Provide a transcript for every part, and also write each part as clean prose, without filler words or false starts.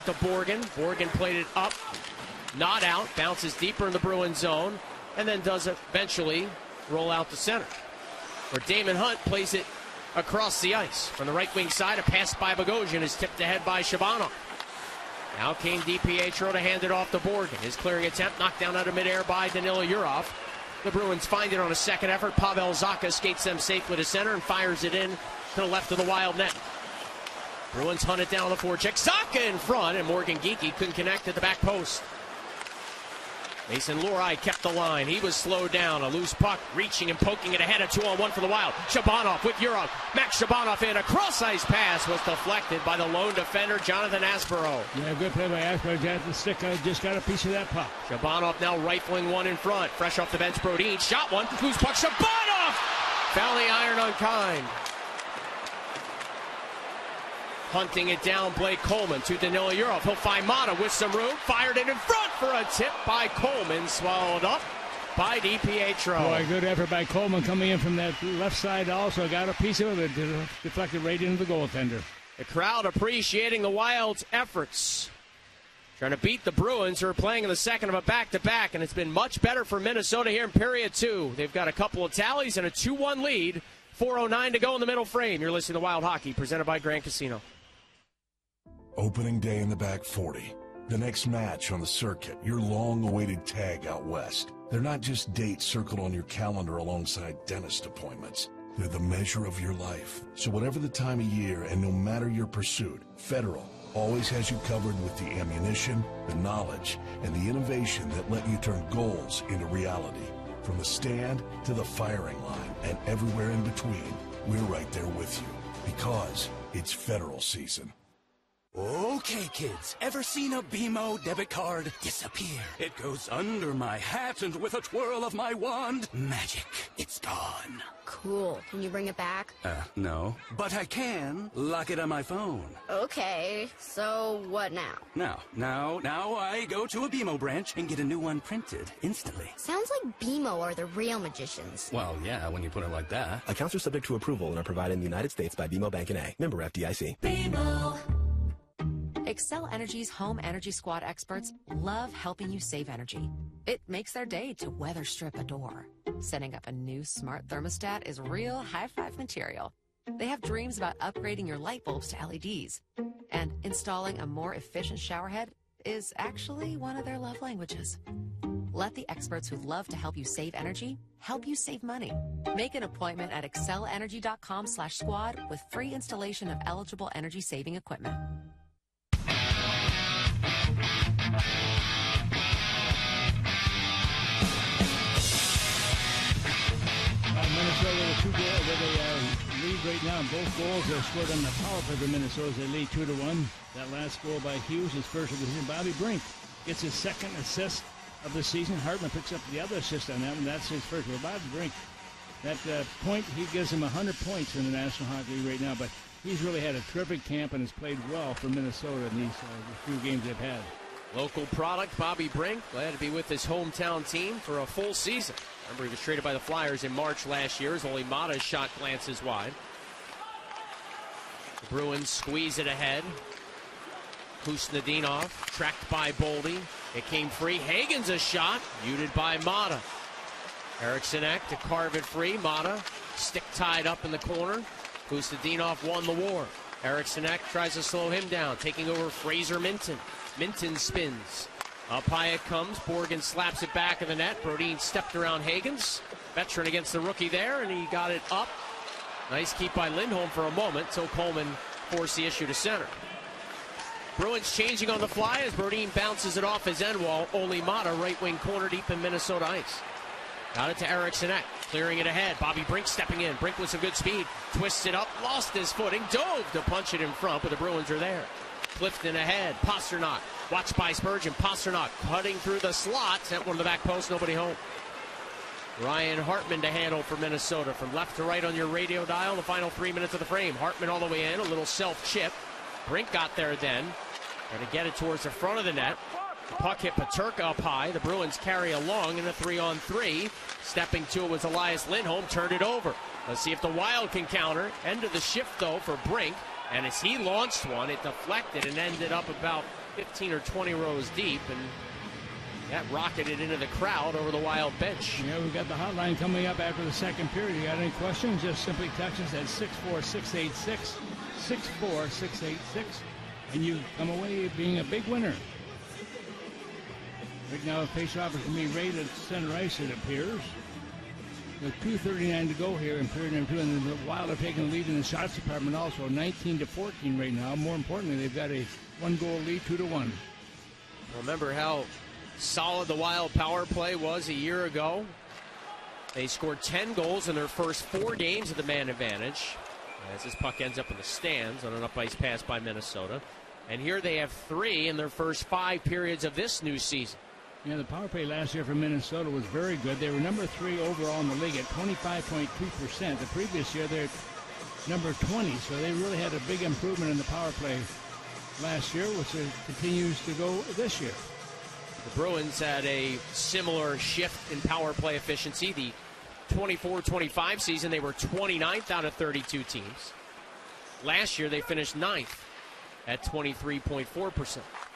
To Borgen. Borgen played it up, not out, bounces deeper in the Bruins zone, and then does eventually roll out to center, where Damon Hunt plays it across the ice. From the right wing side, a pass by Bogosian is tipped ahead by Shabanov. Now Kane DiPietro to hand it off to Borgen. His clearing attempt knocked down out of midair by Danila Yurov. The Bruins find it on a second effort. Pavel Zacha skates them safely to center and fires it in to the left of the Wild net. Bruins hunt it down the forecheck. Zacha in front, and Morgan Geekie couldn't connect at the back post. Mason Lohrei kept the line. He was slowed down. A loose puck, reaching and poking it ahead. A 2-on-1 for the Wild. Shabanov with Yurov. Max Shabanov in. A cross-ice pass was deflected by the lone defender, Jonathan Asborough. Yeah, good play by Asborough. Jonathan Stick just got a piece of that puck. Shabanov now rifling one in front. Fresh off the bench, Brodin shot one. Loose puck, Shabanov! Found the iron unkind. Hunting it down, Blake Coleman to Danila Yurov. He'll find Mata with some room. Fired it in front for a tip by Coleman. Swallowed up by DiPietro. Boy, good effort by Coleman coming in from that left side also. Got a piece of it. Deflected right into the goaltender. The crowd appreciating the Wild's efforts. Trying to beat the Bruins, who are playing in the second of a back-to-back, and it's been much better for Minnesota here in period two. They've got a couple of tallies and a 2-1 lead. 4:09 to go in the middle frame. You're listening to Wild Hockey, presented by Grand Casino. Opening day in the back 40. The next match on the circuit, your long-awaited tag out west. They're not just dates circled on your calendar alongside dentist appointments. They're the measure of your life. So whatever the time of year and no matter your pursuit, Federal always has you covered with the ammunition, the knowledge, and the innovation that let you turn goals into reality. From the stand to the firing line and everywhere in between, we're right there with you because it's Federal season. Okay, kids, ever seen a BMO debit card disappear? It goes under my hat, and with a twirl of my wand, magic, it's gone. Cool. Can you bring it back? No. But I can lock it on my phone. Okay, so what now? Now I go to a BMO branch and get a new one printed instantly. Sounds like BMO are the real magicians. Well, yeah, when you put it like that. Accounts are subject to approval and are provided in the United States by BMO Bank N.A. Member FDIC. BMO. Xcel Energy's Home Energy Squad experts love helping you save energy. It makes their day to weather strip a door. Setting up a new smart thermostat is real high-five material. They have dreams about upgrading your light bulbs to LEDs. And installing a more efficient showerhead is actually one of their love languages. Let the experts who love to help you save energy help you save money. Make an appointment at excelenergy.com/squad with free installation of eligible energy-saving equipment. Minnesota with a lead right now. Both goals are scored on the power play for Minnesota. They lead 2-1. That last goal by Hughes is first of the season. Bobby Brink gets his second assist of the season. Hartman picks up the other assist on that one. That's his first. Well, Bobby Brink, that point, he gives him 100 points in the National Hockey League right now. But he's really had a terrific camp and has played well for Minnesota in these few games they've had. Local product, Bobby Brink, glad to be with his hometown team for a full season. Remember, he was traded by the Flyers in March last year as only Mata's shot glances wide. The Bruins squeeze it ahead. Kusnedinov tracked by Boldy. It came free. Hagen's a shot, muted by Mata. Eriksson Ek to carve it free. Mata stick tied up in the corner. Kusnedinov won the war. Eriksson Ek tries to slow him down, taking over Fraser Minton. Minton spins. Up high it comes. Borgen slaps it back in the net. Brodin stepped around Hagens. Veteran against the rookie there, and he got it up. Nice keep by Lindholm for a moment, so Coleman forced the issue to center. Bruins changing on the fly as Brodin bounces it off his end wall. Ole Mata, right wing corner deep in Minnesota ice. Got it to Eriksson Ek, clearing it ahead. Bobby Brink stepping in. Brink with some good speed. Twists it up, lost his footing, dove to punch it in front, but the Bruins are there. Clifton ahead. Pasternak. Watched by Spurgeon. Pasternak cutting through the slot. Sent one to the back post. Nobody home. Ryan Hartman to handle for Minnesota. From left to right on your radio dial. The final 3 minutes of the frame. Hartman all the way in. A little self-chip. Brink got there then. Going to get it towards the front of the net. The puck hit Peterka up high. The Bruins carry along in a 3-on-3. Stepping to it was Elias Lindholm. Turned it over. Let's see if the Wild can counter. End of the shift, though, for Brink. And as he launched one, it deflected and ended up about 15 or 20 rows deep, and that rocketed into the crowd over the Wild bench. Yeah, we've got the hotline coming up after the second period. You got any questions? Just simply text us at 64686, 64686, and you come away being a big winner. Right now, faceoff is going to be rated center ice, it appears. With 2:39 to go here in period number 2, and the Wild are taking the lead in the shots department also, 19-14 right now. More importantly, they've got a 1-goal lead, 2-1. Remember how solid the Wild power play was a year ago. They scored 10 goals in their first 4 games of the man advantage, as this puck ends up in the stands on an up-ice pass by Minnesota. And here they have 3 in their first 5 periods of this new season. Yeah, the power play last year for Minnesota was very good. They were number 3 overall in the league at 25.2%. The previous year, they're number 20, so they really had a big improvement in the power play last year, which continues to go this year. The Bruins had a similar shift in power play efficiency. The 24-25 season, they were 29th out of 32 teams. Last year, they finished 9th at 23.4%.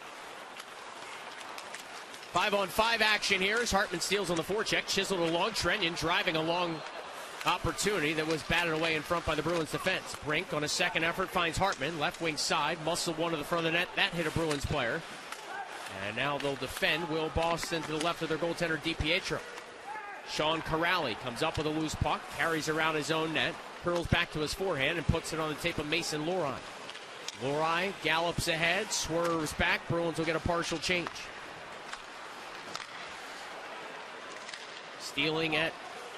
5-on-5 action here as Hartman steals on the forecheck, chiseled along. Trenyon driving a long opportunity that was batted away in front by the Bruins defense. Brink on a second effort finds Hartman, left wing side, muscled one to the front of the net. That hit a Bruins player. And now they'll defend Will Boston to the left of their goaltender, DiPietro. Sean Corrali comes up with a loose puck, carries around his own net, curls back to his forehand, and puts it on the tape of Mason Lohrei. Lohrei gallops ahead, swerves back. Bruins will get a partial change. Stealing at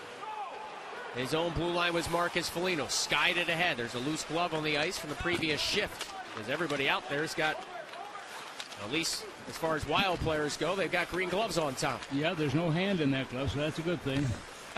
his own blue line was Marcus Foligno. Skied it ahead. There's a loose glove on the ice from the previous shift, because everybody out there's got, at least as far as Wild players go, they've got green gloves on top. Yeah, there's no hand in that glove, so that's a good thing.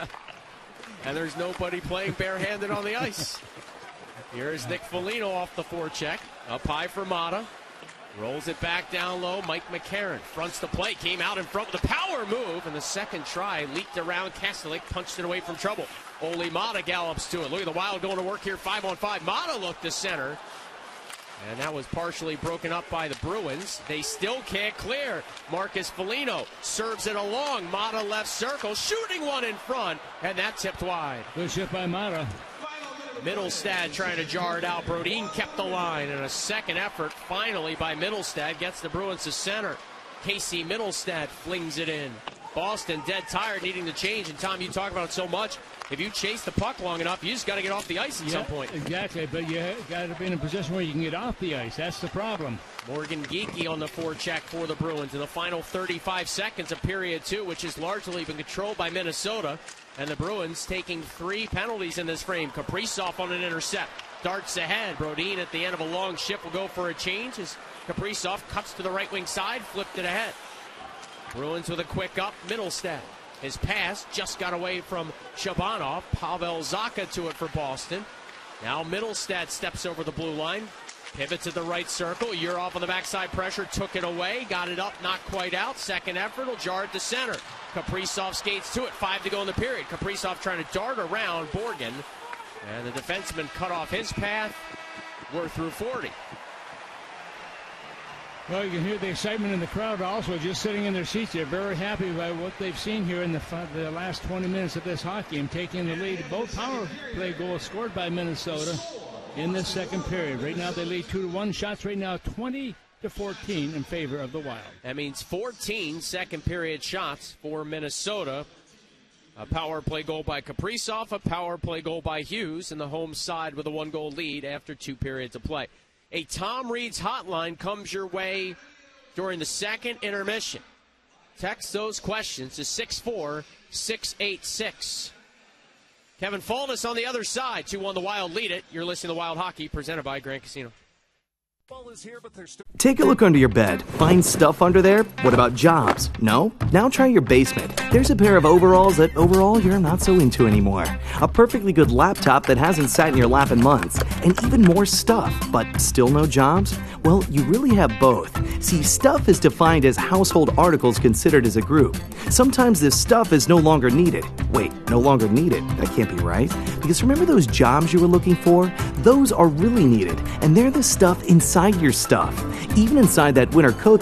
And there's nobody playing barehanded on the ice. Here's Nick Foligno off the forecheck. Up high for Mata. Rolls it back down low. Mike McCarron fronts the play. Came out in front with a power move. And the second try leaked around. Kastelik punched it away from trouble. Olli Mata gallops to it. Look at the Wild going to work here 5-on-5. Mata looked to center. And that was partially broken up by the Bruins. They still can't clear. Marcus Foligno serves it along. Mata left circle. Shooting one in front. And that tipped wide. Good shot by Mata. Mittelstadt trying to jar it out. Brodin kept the line, and a second effort finally by Mittelstadt gets the Bruins to center. Casey Mittelstadt flings it in. Boston dead tired, needing to change, and Tom, you talk about it so much. If you chase the puck long enough, you just got to get off the ice at some point. Exactly, but you got to be in a position where you can get off the ice. That's the problem. Morgan Geekie on the forecheck for the Bruins in the final 35 seconds of period 2, which has largely been controlled by Minnesota. And the Bruins taking 3 penalties in this frame. Kaprizov on an intercept. Darts ahead. Brodin at the end of a long shift will go for a change as Kaprizov cuts to the right wing side, flipped it ahead. Bruins with a quick up. Mittelstadt. His pass just got away from Shabanov. Pavel Zacha to it for Boston. Now Mittelstadt steps over the blue line. Pivot to the right circle. You're off on the backside pressure. Took it away. Got it up. Not quite out. Second effort will jar it to center. Kaprizov skates to it. 5 to go in the period. Kaprizov trying to dart around Borgen. And the defenseman cut off his path. We're through 40. Well, you can hear the excitement in the crowd also just sitting in their seats. They're very happy by what they've seen here in the last 20 minutes of this hockey game, taking the lead. Both power play goals scored by Minnesota in this second period. Right now they lead 2-1. Shots right now 20-14 in favor of the Wild. That means 14 second period shots for Minnesota. A power play goal by Kaprizov, a power play goal by Hughes, and the home side with a 1-goal lead after 2 periods of play. A Tom Reed's hotline comes your way during the second intermission. Text those questions to 64686. Kevin Fullness on the other side. 2-1 the Wild lead it. You're listening to Wild Hockey presented by Grand Casino. Take a look under your bed. Find stuff under there? What about jobs? No? Now try your basement. There's a pair of overalls that overall you're not so into anymore. A perfectly good laptop that hasn't sat in your lap in months. And even more stuff, but still no jobs? Well, you really have both. See, stuff is defined as household articles considered as a group. Sometimes this stuff is no longer needed. Wait, no longer needed? That can't be right. Because remember those jobs you were looking for? Those are really needed, and they're the stuff inside inside your stuff. Even inside that winter coat